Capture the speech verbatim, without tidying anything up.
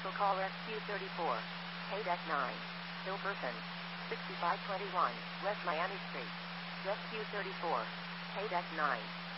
vehicle call Rescue thirty-four. Paydeck nine. Ill person. sixty-five twenty-one, West Miami Street. Rescue thirty-four. Paydeck nine.